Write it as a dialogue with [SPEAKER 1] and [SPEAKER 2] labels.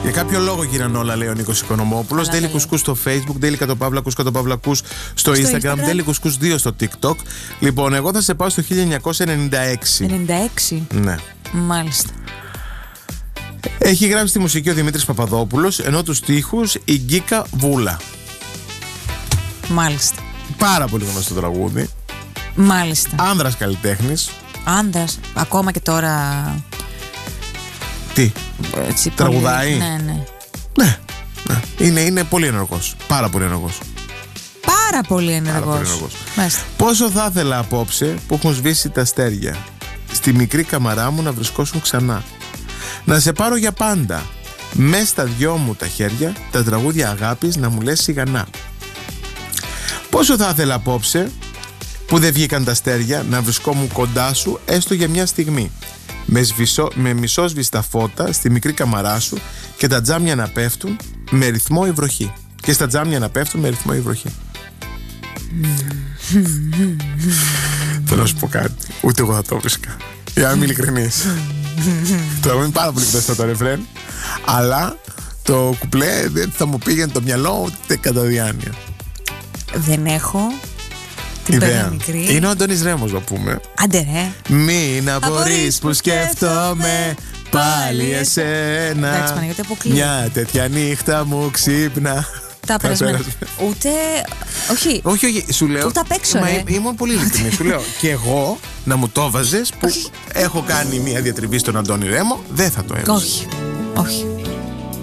[SPEAKER 1] Για κάποιο λόγο γίνανε όλα, λέει ο Νίκος Οικονομόπουλος. Daily Κουσκούς στο Facebook, Daily Κατοπαύλακους στο Instagram, Daily Κουσκούς 2 στο TikTok. Λοιπόν, εγώ θα σε πάω στο 1996.
[SPEAKER 2] 96.
[SPEAKER 1] Ναι.
[SPEAKER 2] Μάλιστα.
[SPEAKER 1] Έχει γράψει τη μουσική ο Δημήτρης Παπαδόπουλος, ενώ τους στίχους η Γκίκα Βούλα.
[SPEAKER 2] Μάλιστα.
[SPEAKER 1] Πάρα πολύ γνωστό τραγούδι.
[SPEAKER 2] Μάλιστα.
[SPEAKER 1] Άνδρας καλλιτέχνης.
[SPEAKER 2] Άνδρας, ακόμα και τώρα.
[SPEAKER 1] Τι,
[SPEAKER 2] έτσι,
[SPEAKER 1] τραγουδάει.
[SPEAKER 2] Πολύ... Ναι.
[SPEAKER 1] Είναι πολύ ενεργός. Πάρα πολύ ενεργός.
[SPEAKER 2] Πάρα πολύ ενεργός.
[SPEAKER 1] Πόσο θα ήθελα απόψε που έχουν σβήσει τα αστέρια, στη μικρή καμαρά μου να βρισκόσουν ξανά. Να σε πάρω για πάντα, μες στα δυο μου τα χέρια, τα τραγούδια αγάπης να μου λες σιγανά. Πόσο θα ήθελα απόψε που δεν βγήκαν τα αστέρια, να βρισκόμουν κοντά σου έστω για μια στιγμή, με μισόσβηστα φώτα στη μικρή καμαρά σου και τα τζάμια να πέφτουν με ρυθμό η βροχή. Και στα τζάμια να πέφτουν με ρυθμό η βροχή. Θέλω να σου πω κάτι, ούτε εγώ θα το βρίσκα, για να είμαι ειλικρινής. Τώρα είναι πάρα πολύ γνωστό το ρεφρέν, αλλά το κουπλέ δεν θα μου πήγαινε το μυαλό ούτε κατά διάνοια.
[SPEAKER 2] Δεν έχω την ιδέα. Μικρή.
[SPEAKER 1] Είναι ο Αντώνης Ρέμος, να πούμε.
[SPEAKER 2] Άντε ρε.
[SPEAKER 1] Μην απορείς που σκέφτομαι πάλι εσένα.
[SPEAKER 2] Εντάξει, Παναγιώτη, αποκλείω.
[SPEAKER 1] Μια τέτοια νύχτα μου ξύπνα.
[SPEAKER 2] Τα περασμένα. Ούτε. Όχι,
[SPEAKER 1] σου λέω.
[SPEAKER 2] Ούτε απ' έξω, ρε.
[SPEAKER 1] Ήμουν πολύ ειλικρινή. Σου λέω. Και εγώ να μου το βάζες που έχω κάνει μια διατριβή στον Αντώνη Ρέμο, δεν θα το έβαζα.
[SPEAKER 2] Όχι.